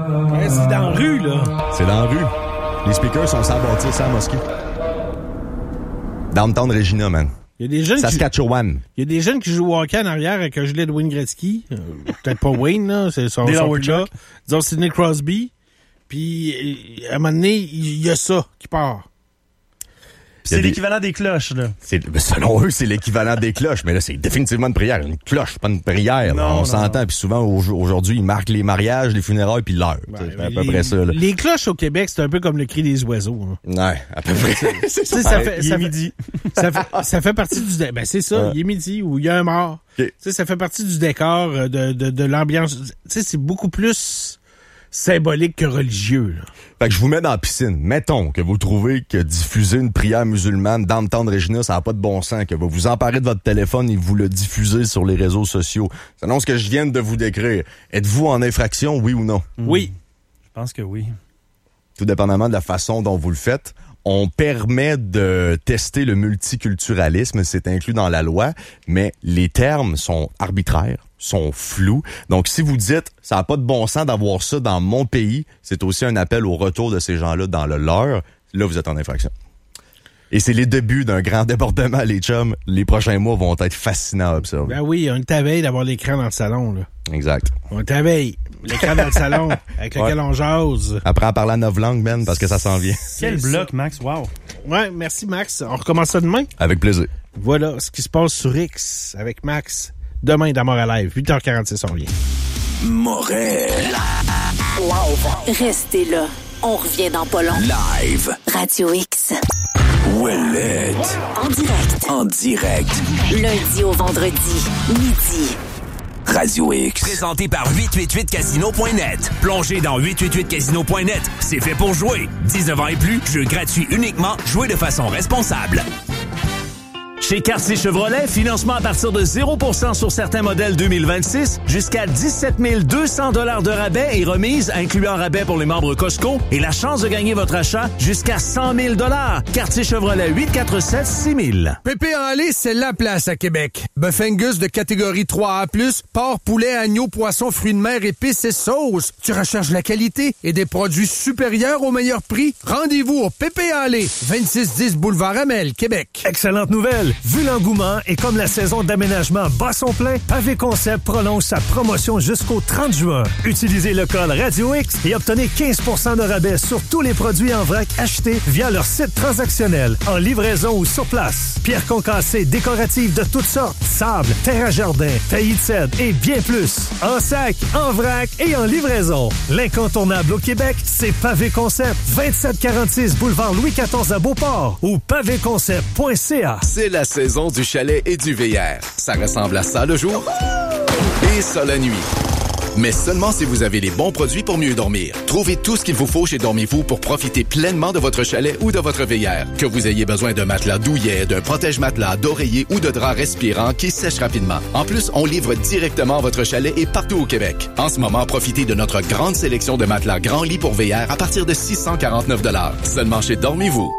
Ouais, c'est dans la rue, là. C'est dans la rue. Les speakers sont sans bâtir, sans mosquée. Downtown Regina, man. Il y a des jeunes Saskatchewan. Il y a des jeunes qui jouent au hockey en arrière avec un gilet de Wayne Gretzky. Peut-être pas Wayne, là. C'est son là. Disons Sidney Crosby. Puis, à un moment donné, il y a ça qui part. C'est l'équivalent des cloches, là. Selon eux, c'est l'équivalent des cloches. Mais là, c'est définitivement une prière. Une cloche, pas une prière. On s'entend. Puis souvent, aujourd'hui, ils marquent les mariages, les funérailles, puis l'heure. C'est à peu près ça. Là. Les cloches au Québec, c'est un peu comme le cri des oiseaux. Hein. Ouais, à peu près. c'est ça. Il est midi. Ça fait partie du... Ben, c'est ça. Il est midi ou il y a un mort. Okay. Ça fait partie du décor, de l'ambiance. Tu sais, c'est beaucoup plus... symbolique que religieux. Là. Fait que je vous mets dans la piscine. Mettons que vous trouvez que diffuser une prière musulmane dans le temps de Regina, ça n'a pas de bon sens, que vous vous emparez de votre téléphone et vous le diffusez sur les réseaux sociaux. Selon ce que je viens de vous décrire, êtes-vous en infraction, oui ou non? Oui. Je pense que oui. Tout dépendamment de la façon dont vous le faites. On permet de tester le multiculturalisme, c'est inclus dans la loi, mais les termes sont arbitraires, sont flous. Donc, si vous dites, ça n'a pas de bon sens d'avoir ça dans mon pays, c'est aussi un appel au retour de ces gens-là dans le leur. Là, vous êtes en infraction. Et c'est les débuts d'un grand débordement, les chums. Les prochains mois vont être fascinants à observer. Ben oui, on est à veille d'avoir l'écran dans le salon, là. Exact. On est à veille. L'écran dans le salon, avec lequel on jase. Apprends à parler à 9 langues, Ben, parce que ça s'en vient. Quel bloc, Max, wow. Ouais, merci, Max. On recommence ça demain? Avec plaisir. Voilà ce qui se passe sur X avec Max. Demain, dans Montréal Live, 8h46, on revient. Montréal Live. Restez là. On revient dans pas long. Live. Radio X. Ouellette. En direct. En direct. Lundi au vendredi, midi. Radio X. Présenté par 888casino.net. Plongez dans 888casino.net. C'est fait pour jouer. 19 ans et plus, jeu gratuit uniquement. Jouez de façon responsable. Chez Quartier Chevrolet, financement à partir de 0% sur certains modèles 2026, jusqu'à 17 200 $ de rabais et remise, incluant rabais pour les membres Costco, et la chance de gagner votre achat jusqu'à 100 000 $. Quartier Chevrolet, 847-6000. Pépé en lait, c'est la place à Québec. Bœuf Angus de catégorie 3A+, porc, poulet, agneau, poisson, fruits de mer, épices et sauces. Tu recherches la qualité et des produits supérieurs au meilleur prix? Rendez-vous au Pépé en lait, 2610 Boulevard Amel, Québec. Excellente nouvelle! Vu l'engouement et comme la saison d'aménagement bat son plein, Pavé Concept prolonge sa promotion jusqu'au 30 juin. Utilisez le code Radio X et obtenez 15% de rabais sur tous les produits en vrac achetés via leur site transactionnel, en livraison ou sur place. Pierres concassées décoratives de toutes sortes, sable, terre à jardin, taillis de cèdre et bien plus. En sac, en vrac et en livraison. L'incontournable au Québec, c'est Pavé Concept. 2746 boulevard Louis XIV à Beauport ou pavéconcept.ca. C'est la saison du chalet et du VR. Ça ressemble à ça le jour et ça la nuit. Mais seulement si vous avez les bons produits pour mieux dormir. Trouvez tout ce qu'il vous faut chez Dormez-vous pour profiter pleinement de votre chalet ou de votre VR. Que vous ayez besoin d'un matelas douillet, d'un protège-matelas, d'oreiller ou de drap respirant qui sèche rapidement. En plus, on livre directement à votre chalet et partout au Québec. En ce moment, profitez de notre grande sélection de matelas grand lit pour VR à partir de 649 $. Seulement chez Dormez-vous.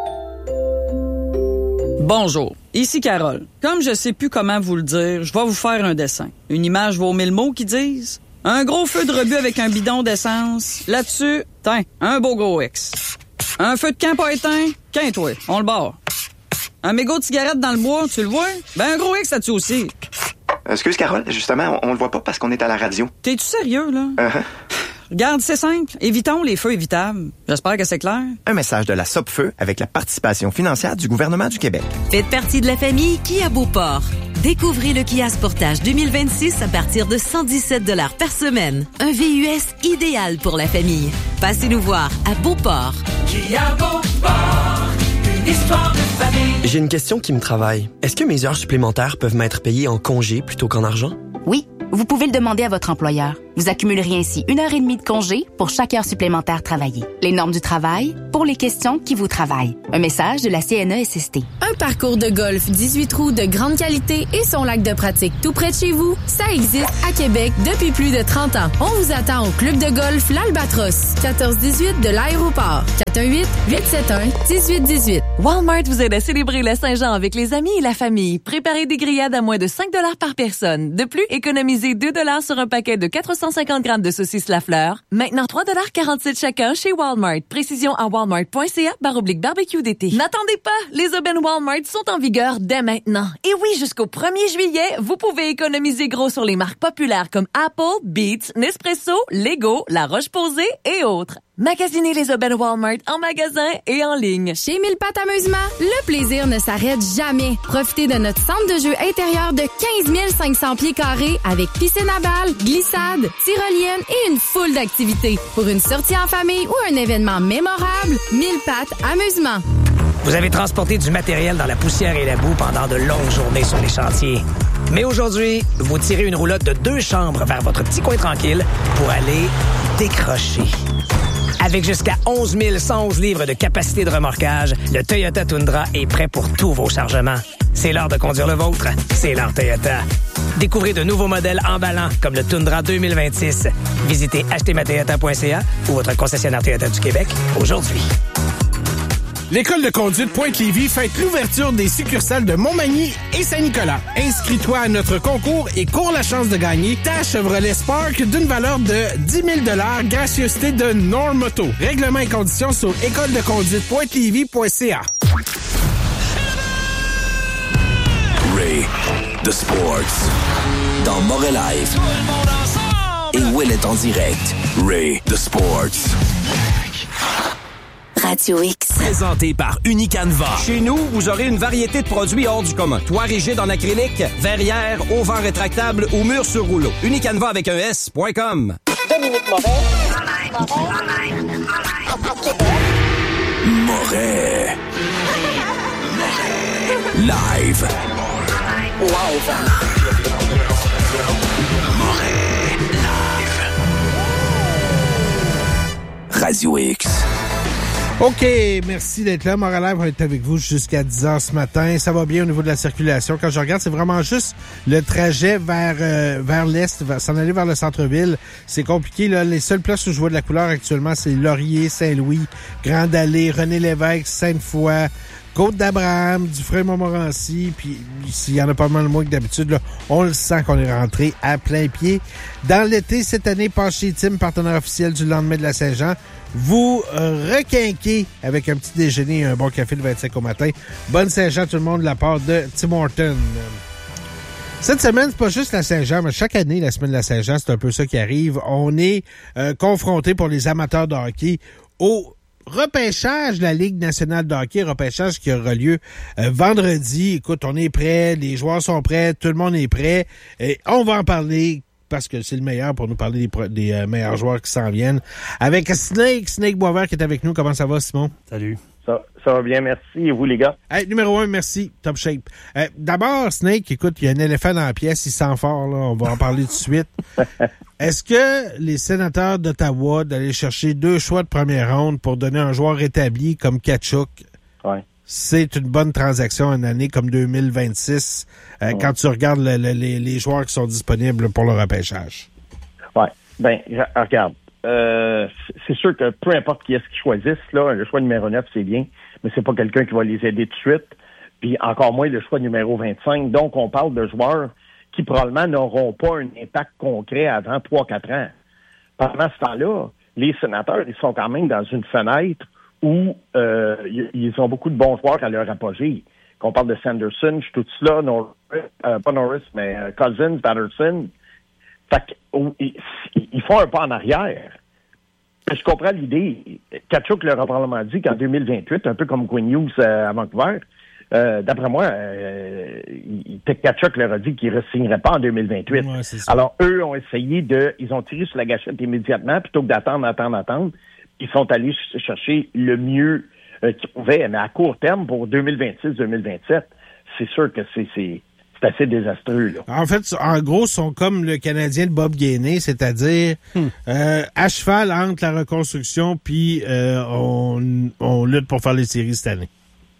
Bonjour, ici Carole. Comme je sais plus comment vous le dire, je vais vous faire un dessin. Une image vaut 1000 mots qui disent un gros feu de rebut avec un bidon d'essence. Là-dessus, tiens, un beau gros X. Un feu de camp pas éteint, qu'un-toi, on le barre. Un mégot de cigarette dans le bois, tu le vois? Ben un gros X là-dessus aussi. Excuse Carole, justement, on le voit pas parce qu'on est à la radio. T'es-tu sérieux, là? Regarde, c'est simple. Évitons les feux évitables. J'espère que c'est clair. Un message de la Sopfeu avec la participation financière du gouvernement du Québec. Faites partie de la famille Kia Beauport. Découvrez le Kia Sportage 2026 à partir de 117 $ par semaine. Un VUS idéal pour la famille. Passez nous voir à Beauport. Kia Beauport, une histoire de famille. J'ai une question qui me travaille. Est-ce que mes heures supplémentaires peuvent m'être payées en congé plutôt qu'en argent? Oui. Vous pouvez le demander à votre employeur. Vous accumuleriez ainsi 1h30 de congé pour chaque heure supplémentaire travaillée. Les normes du travail pour les questions qui vous travaillent. Un message de la CNESST. Un parcours de golf 18 trous de grande qualité et son lac de pratique tout près de chez vous, ça existe à Québec depuis plus de 30 ans. On vous attend au club de golf L'Albatros, 1418 de l'aéroport. 418-871-1818. Walmart vous aide à célébrer la Saint-Jean avec les amis et la famille. Préparez des grillades à moins de 5 $ par personne. De plus, économisez 2 $ sur un paquet de 400 350 grammes de saucisses Lafleur. Maintenant 3,47 $ chacun chez Walmart. Précision à walmart.ca/barbecue d'été. N'attendez pas, les aubaines Walmart sont en vigueur dès maintenant. Et oui, jusqu'au 1er juillet, vous pouvez économiser gros sur les marques populaires comme Apple, Beats, Nespresso, Lego, La Roche-Posay et autres. Magasinez les aubaines Walmart en magasin et en ligne. Chez Mille Pattes Amusement, le plaisir ne s'arrête jamais. Profitez de notre centre de jeu intérieur de 15 500 pieds carrés avec piscine à balles, glissade, tyrolienne et une foule d'activités. Pour une sortie en famille ou un événement mémorable, Mille Pattes Amusement. Vous avez transporté du matériel dans la poussière et la boue pendant de longues journées sur les chantiers. Mais aujourd'hui, vous tirez une roulotte de 2 chambres vers votre petit coin tranquille pour aller décrocher. Avec jusqu'à 11 111 livres de capacité de remorquage, le Toyota Tundra est prêt pour tous vos chargements. C'est l'heure de conduire le vôtre. C'est l'heure Toyota. Découvrez de nouveaux modèles emballants comme le Tundra 2026. Visitez achetezmatoyota.ca ou votre concessionnaire Toyota du Québec aujourd'hui. L'École de conduite Pointe-Lévis fête l'ouverture des succursales de Montmagny et Saint-Nicolas. Inscris-toi à notre concours et cours la chance de gagner ta Chevrolet Spark d'une valeur de 10 000 $, gracieuseté de Normoto. Règlements et conditions sur écoledeconduite.lévis.ca. Ray, The Sports, dans Moret Live. Et Ouellet en direct. Ray, The Sports. Radio X. Présenté par Unicanva. Chez nous, vous aurez une variété de produits hors du commun. Toit rigide en acrylique, verrière, auvent rétractable ou mur sur rouleau. Unicanva avec un S.com. Dominique Moret. Moret. Live. Moret. Live. Radio X. OK, merci d'être là. Moret Live va être avec vous jusqu'à 10h ce matin. Ça va bien au niveau de la circulation. Quand je regarde, c'est vraiment juste le trajet vers l'est, s'en aller vers le centre-ville. C'est compliqué, là. Les seules places où je vois de la couleur actuellement, c'est Laurier, Saint-Louis, Grande-Allée, René-Lévesque, Sainte-Foy, Côte-d'Abraham, Dufresne-Montmorency, puis s'il y en a pas mal moins que d'habitude, là, on le sent qu'on est rentré à plein pied. Dans l'été, cette année, passe chez Tim, partenaire officiel du lendemain de la Saint-Jean. Vous requinquez avec un petit déjeuner et un bon café le 25 au matin. Bonne Saint-Jean tout le monde de la part de Tim Horton. Cette semaine, c'est pas juste la Saint-Jean, mais chaque année, la semaine de la Saint-Jean, c'est un peu ça qui arrive. On est confronté pour les amateurs de hockey au repêchage de la Ligue nationale de hockey, repêchage qui aura lieu vendredi. Écoute, on est prêt, les joueurs sont prêts, tout le monde est prêt. Et on va en parler parce que c'est le meilleur pour nous parler des meilleurs joueurs qui s'en viennent. Avec Snake Boisvert qui est avec nous. Comment ça va, Simon? Salut. Ça va bien, merci. Et vous, les gars? Hey, numéro 1, merci. Top shape. D'abord, Snake, écoute, il y a un éléphant dans la pièce, il sent fort, là. On va en parler tout de suite. Est-ce que les sénateurs d'Ottawa d'aller chercher 2 choix de première ronde pour donner un joueur établi comme Tkachuk, c'est une bonne transaction une année comme 2026 quand tu regardes les joueurs qui sont disponibles pour le repêchage? Oui. Ben, regarde. C'est sûr que peu importe qui est-ce qu'ils choisissent, là, le choix numéro 9, c'est bien, mais c'est pas quelqu'un qui va les aider tout de suite, puis encore moins le choix numéro 25. Donc, on parle de joueurs qui probablement n'auront pas un impact concret avant 3-4 ans. Pendant ce temps-là, les sénateurs, ils sont quand même dans une fenêtre où ils ont beaucoup de bons joueurs à leur apogée. Qu'on parle de Sanderson, Stutzla, pas Norris, mais Cousins, Patterson. Fait qu'ils font un pas en arrière. Je comprends l'idée. Tkachuk leur a probablement dit qu'en 2028, un peu comme Quinn Hughes à Vancouver, d'après moi, Tkachuk leur a dit qu'il ne re-signerait pas en 2028. Ouais, alors, eux ont essayé ils ont tiré sur la gâchette immédiatement, plutôt que d'attendre. Ils sont allés chercher le mieux qu'ils pouvaient, mais à court terme, pour 2026-2027, c'est sûr que c'est assez désastreux, là. En fait, en gros, ils sont comme le Canadien de Bob Gainey, c'est-à-dire à cheval entre la reconstruction puis on lutte pour faire les séries cette année.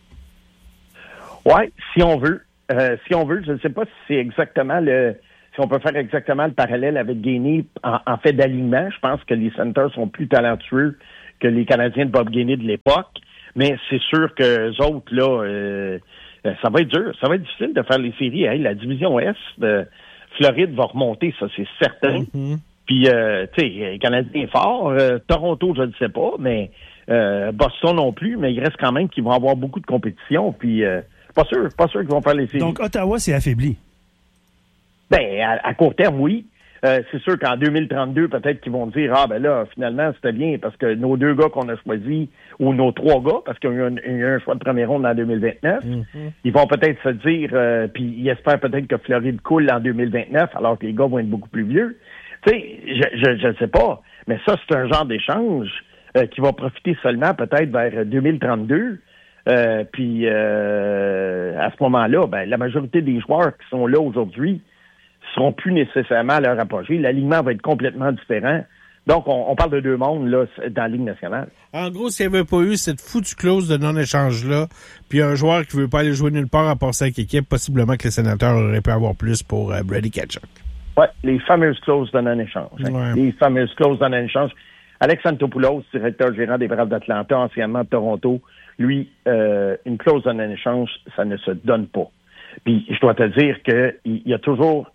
Oui, si on veut. Je ne sais pas si c'est exactement si on peut faire exactement le parallèle avec Gainey en fait d'alignement. Je pense que les Senators sont plus talentueux que les Canadiens de Bob Gainey de l'époque, mais c'est sûr que eux autres, là, ça va être dur. Ça va être difficile de faire les séries. Hey, la division Est de Floride va remonter, ça, c'est certain. Mm-hmm. Puis, tu sais, le Canadien est fort. Toronto, je ne sais pas, mais Boston non plus. Mais il reste quand même qu'ils vont avoir beaucoup de compétition. Puis, pas sûr qu'ils vont faire les séries. Donc, Ottawa s'est affaibli. Ben, à court terme, oui. C'est sûr qu'en 2032, peut-être qu'ils vont dire, ah, ben là, finalement, c'était bien parce que nos 2 gars qu'on a choisis, ou nos 3 gars, parce qu'il y a eu un choix de première ronde en 2029, ils vont peut-être se dire, puis ils espèrent peut-être que Floride coule en 2029, alors que les gars vont être beaucoup plus vieux. Tu sais, je ne sais pas, mais ça, c'est un genre d'échange qui va profiter seulement peut-être vers 2032. Puis à ce moment-là, ben, la majorité des joueurs qui sont là aujourd'hui seront plus nécessairement à leur apogée. L'alignement va être complètement différent. Donc, on parle de 2 mondes là, dans la Ligue nationale. En gros, s'il n'y avait pas eu cette foutue clause de non-échange-là, puis un joueur qui ne veut pas aller jouer nulle part à part 5 équipes, possiblement que les Sénateurs auraient pu avoir plus pour Brady Tkachuk. Oui, les fameuses clauses de non-échange. Hein. Les fameuses clauses de non-échange. Alex Antopoulos, directeur gérant des Braves d'Atlanta, anciennement de Toronto, lui, une clause de non-échange, ça ne se donne pas. Puis, je dois te dire qu'il a toujours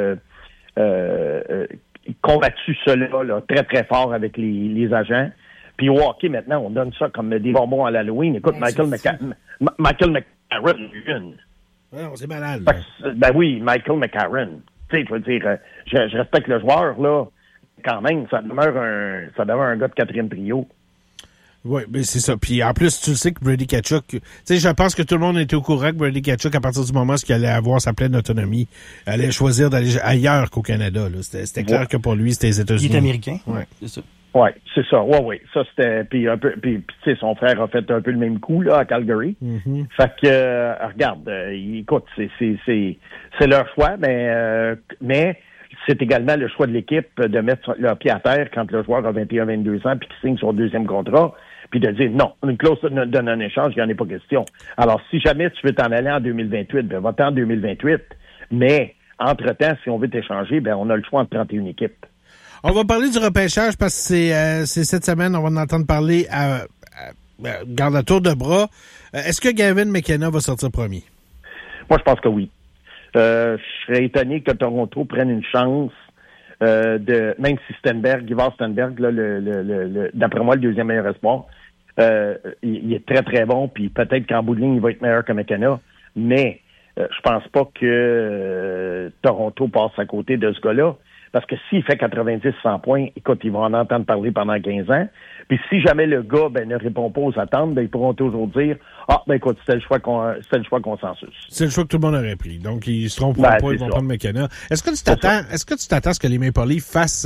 combattu cela là, très, très fort avec les agents. Puis au hockey, maintenant, on donne ça comme des bonbons à l'Halloween. Écoute, Michael McCarron, c'est malade. Ben oui, Michael McCarron. Tu sais, je veux dire, je respecte le joueur, là. Quand même, ça demeure un gars de 4e trio. Oui, mais c'est ça. Puis en plus, tu le sais que Brady Tkachuk, tu sais, je pense que tout le monde était au courant que Brady Tkachuk, à partir du moment où il allait avoir sa pleine autonomie, allait choisir d'aller ailleurs qu'au Canada. Là. C'était clair que pour lui, c'était les États-Unis. Il est américain. Ouais. C'est ça. Oui, c'est ça. Oui. Ça, c'était. Puis un peu. Puis tu sais, son frère a fait un peu le même coup là à Calgary. Mm-hmm. Fait que regarde, écoute, c'est leur choix, mais c'est également le choix de l'équipe de mettre leur pied à terre quand le joueur a 21-22 ans puis qu'il signe son 2e contrat, puis de dire non, une clause de non-échange, il n'y en a pas question. Alors, si jamais tu veux t'en aller en 2028, ben va-t'en en 2028. Mais, entre-temps, si on veut t'échanger, ben on a le choix entre 31 équipes. On va parler du repêchage parce que c'est cette semaine, on va en entendre parler garde à tour de bras. Est-ce que Gavin McKenna va sortir premier? Moi, je pense que oui. Je serais étonné que Toronto prenne une chance même si Ivar Stenberg, là, d'après moi, le 2e meilleur espoir, il est très, très bon, puis peut-être qu'en bout de ligne, il va être meilleur que McKenna, mais je pense pas que Toronto passe à côté de ce gars-là, parce que s'il fait 90-100 points, écoute, ils vont en entendre parler pendant 15 ans. Puis si jamais le gars ne répond pas aux attentes, ils pourront toujours dire écoute, c'était le choix consensus. C'est le choix que tout le monde aurait pris. Donc ils se tromperont pas, ils vont prendre McKenna. Est-ce que tu t'attends à ce que les Maple Leafs fassent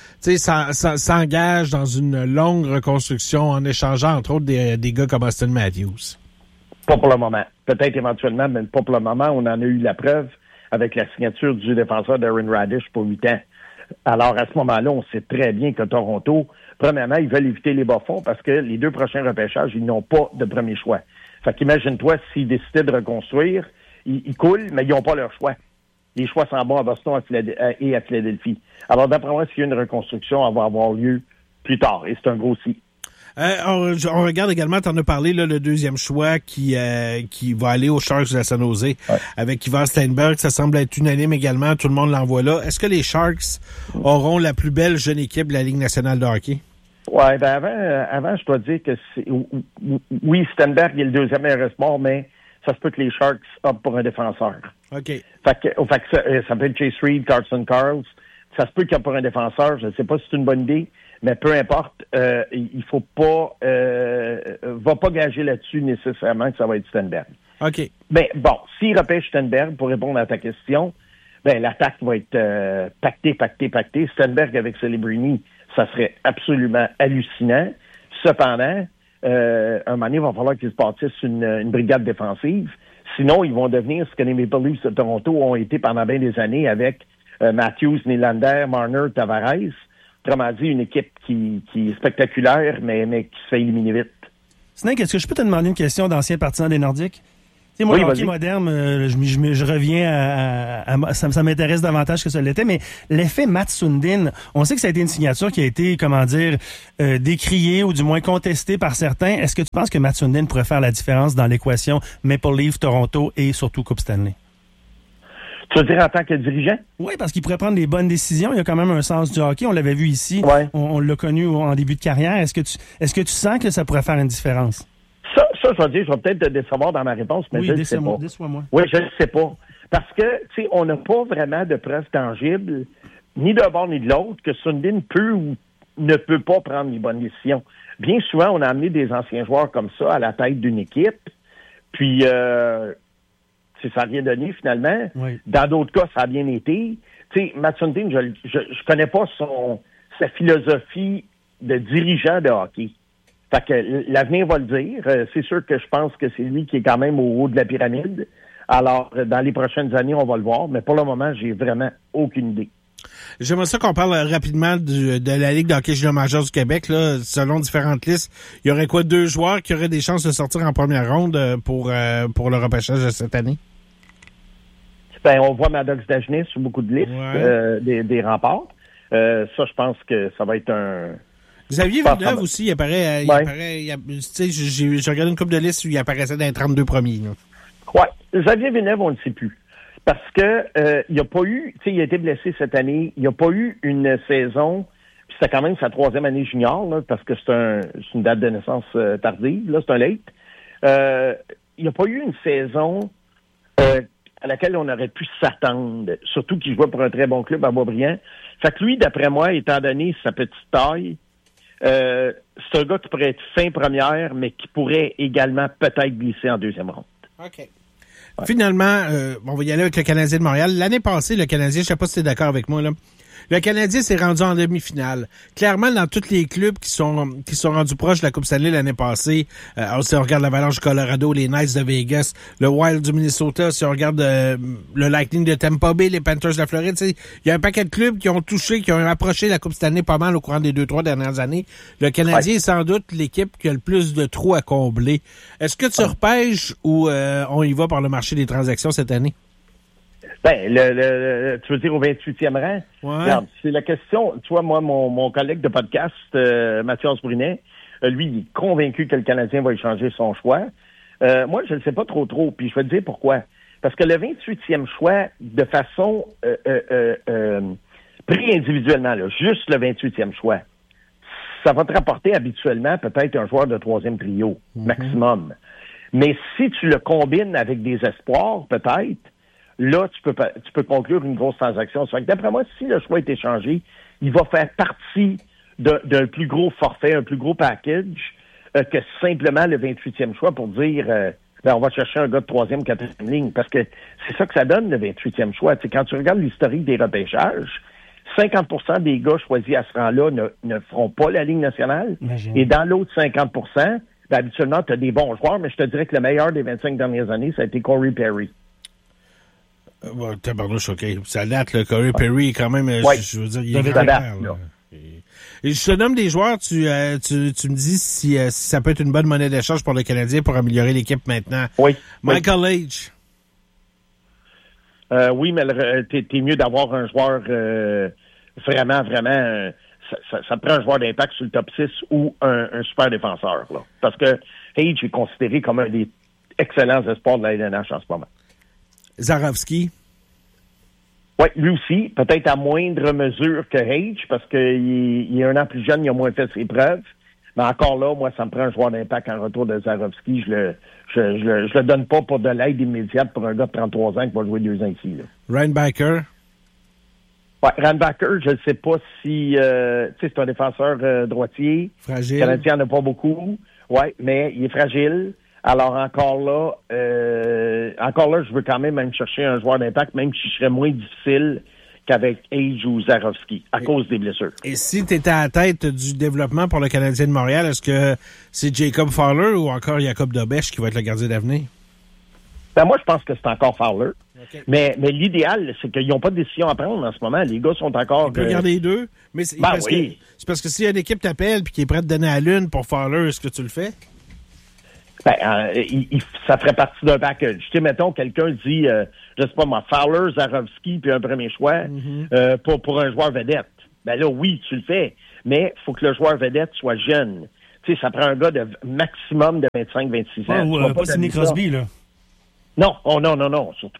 s'engagent dans une longue reconstruction en échangeant entre autres des gars comme Austin Matthews? Pas pour le moment. Peut-être éventuellement, mais pas pour le moment. On en a eu la preuve avec la signature du défenseur Darren Radish pour 8 ans. Alors, à ce moment-là, on sait très bien que Toronto, premièrement, ils veulent éviter les bas-fonds parce que les 2 prochains repêchages, ils n'ont pas de premier choix. Fait qu'imagine-toi, s'ils décidaient de reconstruire, ils coulent, mais ils n'ont pas leur choix. Les choix s'en vont à Boston et à Philadelphie. Alors, d'après moi, s'il y a une reconstruction, elle va avoir lieu plus tard. Et c'est un gros si. On regarde également, tu en as parlé, là, le 2e choix qui va aller aux Sharks de San Jose avec Ivar Steinberg. Ça semble être unanime également. Tout le monde l'envoie là. Est-ce que les Sharks auront la plus belle jeune équipe de la Ligue nationale de hockey? Oui, ben avant, je dois dire que oui, Steinberg est le 2e meilleur espoir, mais ça se peut que les Sharks optent pour un défenseur. OK. Fait que ça peut être Chase Reed, Carson Carls. Ça se peut qu'il y ait pour un défenseur. Je ne sais pas si c'est une bonne idée. Mais peu importe, il faut pas va pas gager là-dessus nécessairement que ça va être Stenberg. OK. Mais bon, s'il repêche Stenberg, pour répondre à ta question, l'attaque va être pactée. Stenberg avec Celebrini, ça serait absolument hallucinant. Cependant, un moment donné, il va falloir qu'ils se bâtissent une brigade défensive. Sinon, ils vont devenir ce que les Maple Leafs de Toronto ont été pendant bien des années avec Matthews, Nylander, Marner, Tavares. Autrement dit, une équipe qui est spectaculaire, mais qui se fait éliminer vite. Snake, est-ce que je peux te demander une question d'ancien partisan des Nordiques? Tu sais, moi, le hockey moderne, je reviens ça m'intéresse davantage que ça l'était, mais l'effet Mats Sundin, on sait que ça a été une signature qui a été, décriée ou du moins contestée par certains. Est-ce que tu penses que Mats Sundin pourrait faire la différence dans l'équation Maple Leaf, Toronto et surtout Coupe Stanley? Tu veux dire en tant que dirigeant? Oui, parce qu'il pourrait prendre des bonnes décisions. Il y a quand même un sens du hockey. On l'avait vu ici. Ouais. On l'a connu en début de carrière. Est-ce que tu sens que ça pourrait faire une différence? Ça, je vais dire, je vais peut-être te décevoir dans ma réponse, mais je ne sais pas. Déçois-moi. Oui, je ne sais pas. Parce que, tu sais, on n'a pas vraiment de preuves tangibles, ni d'un bord ni de l'autre, que Sundin peut ou ne peut pas prendre les bonnes décisions. Bien souvent, on a amené des anciens joueurs comme ça à la tête d'une équipe, puis ça n'a rien donné finalement. Oui. Dans d'autres cas, ça a bien été. Tu sais, Matt Sundin, je connais pas sa philosophie de dirigeant de hockey. Fait que l'avenir va le dire. C'est sûr que je pense que c'est lui qui est quand même au haut de la pyramide. Alors, dans les prochaines années, on va le voir. Mais pour le moment, j'ai vraiment aucune idée. J'aimerais ça qu'on parle rapidement de la Ligue de hockey junior majeur du Québec. Là, selon différentes listes, il y aurait 2 joueurs qui auraient des chances de sortir en première ronde pour le repêchage de cette année? Ben, on voit Maddox Dagenet sur beaucoup de listes des remparts. Ça, je pense que ça va être un... Xavier Villeneuve aussi, il apparaît... Tu sais, j'ai regardé une couple de listes où il apparaissait dans les 32 premiers. Oui. Xavier Villeneuve, on ne le sait plus. Parce que il n'y a pas eu... Tu sais, il a été blessé cette année. Il n'y a pas eu une saison... Puis c'était quand même sa 3e année junior, là, parce que c'est une date de naissance tardive. Là, c'est un late. Il n'y a pas eu une saison à laquelle on aurait pu s'attendre. Surtout qu'il jouait pour un très bon club à Boisbriand. Fait que lui, d'après moi, étant donné sa petite taille... c'est un gars qui pourrait être fin première, mais qui pourrait également peut-être glisser en 2e ronde. OK. Ouais. Finalement, on va y aller avec le Canadien de Montréal. L'année passée, le Canadien, je sais pas si tu es d'accord avec moi, là. Le Canadien s'est rendu en demi-finale. Clairement, dans tous les clubs qui sont rendus proches de la Coupe Stanley l'année passée, si on regarde l'Avalanche du Colorado, les Knights de Vegas, le Wild du Minnesota, si on regarde le Lightning de Tampa Bay, les Panthers de la Floride, il y a un paquet de clubs qui ont approché la Coupe Stanley pas mal au courant des 2-3 dernières années. Le Canadien est sans doute l'équipe qui a le plus de trous à combler. Est-ce que tu repêches ou on y va par le marché des transactions cette année? Ben, tu veux dire au 28e rang? Ouais. Regarde, c'est la question. Tu vois, moi, mon collègue de podcast, Mathias Brunet, lui, il est convaincu que le Canadien va échanger son choix. Moi, je ne sais pas trop. Puis je vais te dire pourquoi. Parce que le 28e choix, de façon pris individuellement, là, juste le 28e choix, ça va te rapporter habituellement peut-être un joueur de 3e trio, maximum. Mais si tu le combines avec des espoirs, peut-être, là, tu peux conclure une grosse transaction. Ça fait que d'après moi, si le choix est échangé, il va faire partie d'un plus gros forfait, un plus gros package que simplement le 28e choix pour dire on va chercher un gars de 3e, 4e ligne. Parce que c'est ça que ça donne, le 28e choix. T'sais, quand tu regardes l'historique des repêchages, 50% des gars choisis à ce rang-là ne feront pas la Ligue nationale. Imagine. Et dans l'autre 50%, habituellement, tu as des bons joueurs, mais je te dirais que le meilleur des 25 dernières années, ça a été Corey Perry. Tabarnouche, OK. Ça date, le Corey Perry, quand même, je veux dire, il est là. Et je te nomme des joueurs, tu me dis si ça peut être une bonne monnaie d'échange pour le Canadien pour améliorer l'équipe maintenant. Oui. Michael Leitch. Oui, mais t'es mieux d'avoir un joueur vraiment, ça te prend un joueur d'impact sur le top 6 ou un super défenseur, là. Parce que Hage est considéré comme un des excellents espoirs de la LNH en ce moment. Zarovski. Oui, lui aussi, peut-être à moindre mesure que Hage, parce qu'il est un an plus jeune, il a moins fait ses preuves. Mais encore là, moi, ça me prend un joueur d'impact en retour de Zarovski. Je le donne pas pour de l'aide immédiate pour un gars de 33 ans qui va jouer 2 ans ici, là. Reinbacker. Ouais, Reinbacker, je ne sais pas si... tu sais, c'est un défenseur droitier. Fragile. Le Canadien n'en a pas beaucoup. Oui, mais il est fragile. Alors, encore là, je veux quand même chercher un joueur d'impact, même si je serais moins difficile qu'avec Hage ou Zarovski, à cause des blessures. Et si tu étais à la tête du développement pour le Canadien de Montréal, est-ce que c'est Jacob Fowler ou encore Jacob Dobèche qui va être le gardien d'avenir? Ben moi, je pense que c'est encore Fowler. Okay. Mais l'idéal, c'est qu'ils n'ont pas de décision à prendre en ce moment. Les gars sont encore... On peut garder les deux, mais c'est parce que si une équipe t'appelle et qui est prête à donner à l'une pour Fowler, est-ce que tu le fais? Ben, ça ferait partie d'un package. Tu sais, mettons, quelqu'un dit, je sais pas moi, Fowler, Zarovski, puis un premier choix pour un joueur vedette. Ben là, oui, tu le fais, mais il faut que le joueur vedette soit jeune. Tu sais, ça prend un gars de maximum de 25-26 ans. Pas Sidney Crosby, là. Non, non, surtout pas.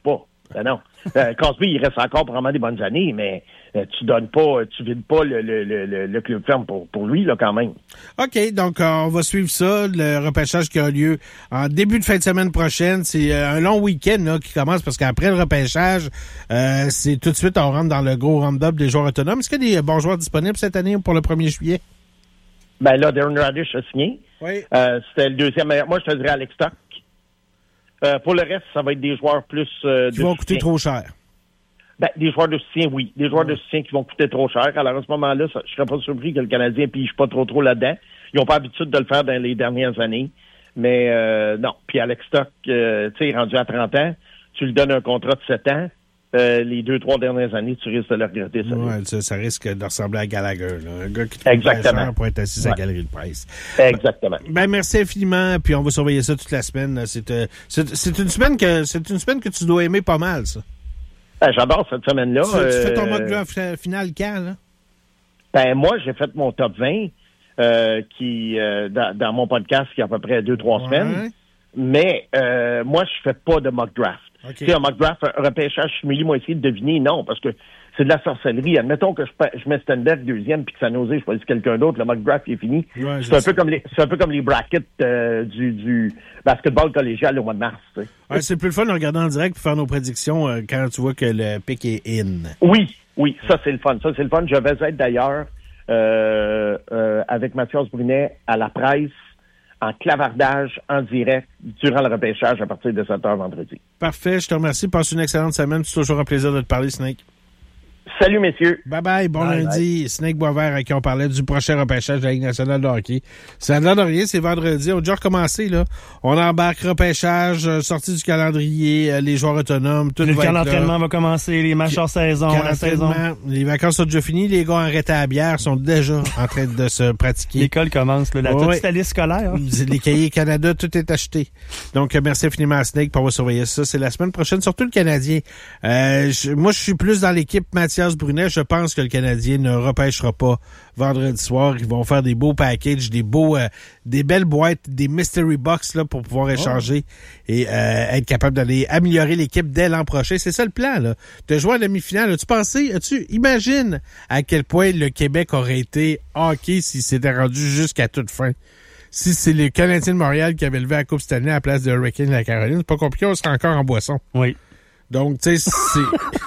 Ben non. Crosby, il reste encore probablement des bonnes années, mais tu vides pas le club ferme pour lui, là, quand même. OK, donc on va suivre ça, le repêchage qui a lieu en début de fin de semaine prochaine. C'est un long week-end là, qui commence parce qu'après le repêchage, c'est tout de suite, on rentre dans le gros round-up des joueurs autonomes. Est-ce qu'il y a des bons joueurs disponibles cette année pour le 1er juillet? Ben là, Darren Radish a signé. Oui. C'était le deuxième meilleur. Moi, je te dirais Alex Tuch. Pour le reste, ça va être des joueurs plus... qui vont coûter trop cher. Ben, des joueurs de soutien, oui. Des joueurs de soutien qui vont coûter trop cher. Alors, à ce moment-là, je serais pas surpris que le Canadien pige pas trop là-dedans. Ils n'ont pas l'habitude de le faire dans les dernières années. Mais non. Puis Alex Tuch, tu sais, rendu à 30 ans, tu lui donnes un contrat de 7 ans. Les 2-3 dernières années, tu risques de le regretter. Ça risque de ressembler à Gallagher. Là. Un gars qui Exactement. pour être assis à la galerie de presse. Exactement. Ben, merci infiniment, puis on va surveiller ça toute la semaine. C'est une semaine que tu dois aimer pas mal, ça. Ben, j'adore cette semaine-là. Tu fais ton mock draft final quand, là? Ben, moi, j'ai fait mon top 20 dans mon podcast qui a à peu près 2-3 semaines. Mais moi, je fais pas de mock draft. Okay. Tu sais, un mock draft, un repêchage simili, moi, essayer de deviner, non, parce que c'est de la sorcellerie. Admettons que je mets Stenberg deuxième puis que ça n'osait, je choisis quelqu'un d'autre, le mock draft il est fini. Ouais, c'est un peu comme les brackets du basketball collégial au mois de mars. Tu sais. Ouais, c'est plus le fun de regarder en direct pour faire nos prédictions quand tu vois que le pick est in. Oui, ça c'est le fun. Je vais être d'ailleurs avec Mathias Brunet à la presse en clavardage, en direct, durant le repêchage à partir de 7h vendredi. Parfait, je te remercie. Passe une excellente semaine. C'est toujours un plaisir de te parler, Snake. Salut, messieurs. Bye-bye. Bon lundi. Bye. Snake Boisvert, à qui on parlait du prochain repêchage de la Ligue nationale de hockey. Ça n'a l'air de rien, c'est vendredi. On a déjà recommencé, là. On embarque repêchage, sortie du calendrier, les joueurs autonomes, tout va être là. Le camp d'entraînement va commencer, les matchs hors saison, la saison. Les vacances sont déjà finies. Les gars arrêtés à la bière sont déjà en train de se pratiquer. L'école commence, là. Toute la liste scolaire. Les cahiers Canada, tout est acheté. Donc, merci infiniment à Snake pour surveiller ça. C'est la semaine prochaine, surtout le Canadien. Moi, je suis plus dans l'équipe Mathias Brunet. Je pense que le Canadien ne repêchera pas vendredi soir. Ils vont faire des beaux packages, des belles boîtes, des mystery box là, pour pouvoir échanger et être capable d'aller améliorer l'équipe dès l'an prochain. C'est ça le plan, là. De jouer à la demi-finale. Imagine à quel point le Québec aurait été hockey s'il s'était rendu jusqu'à toute fin. Si c'est les Canadiens de Montréal qui avaient levé la Coupe Stanley à la place de Hurricane de la Caroline, c'est pas compliqué, on serait encore en boisson. Oui. Donc, tu sais, c'est...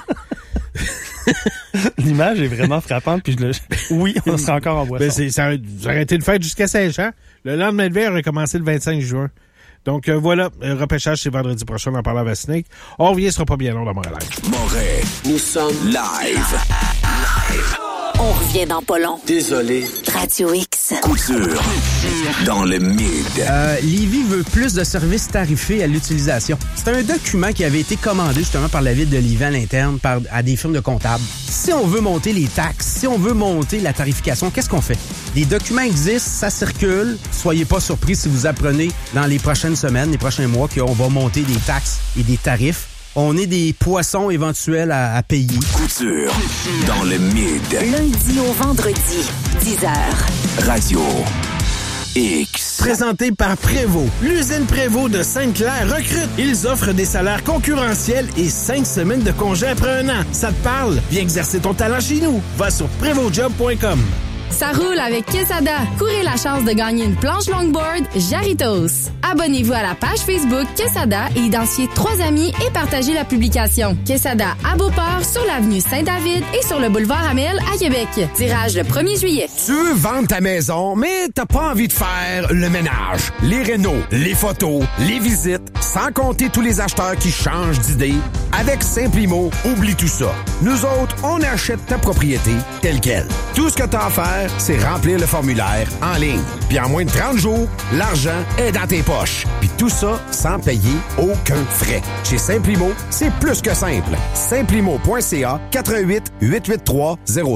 L'image est vraiment frappante, puis oui, on sera encore en boisson. Ben ça aurait été une fête jusqu'à Saint-Jean. Le lendemain de veille aurait commencé le 25 juin. Donc voilà, le repêchage, c'est vendredi prochain, on en parle avec Snake. On revient, ce sera pas bien long dans Montréal. Montréal, nous sommes live. On revient dans pas long. Désolé. Radio X. Couture. Dans le mid. Lévis veut plus de services tarifés à l'utilisation. C'est un document qui avait été commandé justement par la ville de Lévis à l'interne à des firmes de comptables. Si on veut monter les taxes, si on veut monter la tarification, qu'est-ce qu'on fait? Les documents existent, ça circule. Soyez pas surpris si vous apprenez dans les prochaines semaines, les prochains mois qu'on va monter des taxes et des tarifs. On est des poissons éventuels à payer. Couture dans le mid. Lundi au vendredi, 10h. Radio X. Présenté par Prévost. L'usine Prévost de Sainte-Claire recrute. Ils offrent des salaires concurrentiels et 5 semaines de congé après un an. Ça te parle? Viens exercer ton talent chez nous. Va sur prévostjob.com. Ça roule avec Quesada. Courez la chance de gagner une planche longboard Jarritos. Abonnez-vous à la page Facebook Quesada et identifiez 3 amis et partagez la publication. Quesada à Beauport, sur l'avenue Saint-David et sur le boulevard Amel à Québec. Tirage le 1er juillet. Tu veux vendre ta maison, mais t'as pas envie de faire le ménage, les rénos, les photos, les visites, sans compter tous les acheteurs qui changent d'idée. Avec Simplimo, oublie tout ça. Nous autres, on achète ta propriété telle quelle. Tout ce que t'as à faire, c'est remplir le formulaire en ligne. Puis en moins de 30 jours, l'argent est dans tes poches. Puis tout ça sans payer aucun frais. Chez Simplimo, c'est plus que simple. Simplimo.ca 88 883 0